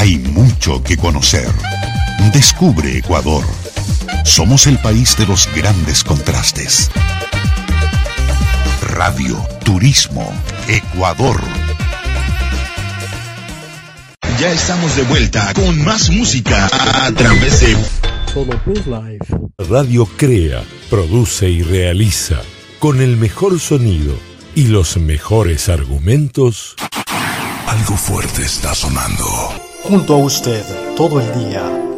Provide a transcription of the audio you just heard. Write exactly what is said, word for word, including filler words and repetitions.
Hay mucho que conocer. Descubre Ecuador. Somos el país de los grandes contrastes. Radio, turismo, Ecuador. Ya estamos de vuelta con más música a través de Solo Plus Live. Radio crea, produce y realiza con el mejor sonido y los mejores argumentos. Algo fuerte está sonando. Junto a usted todo el día.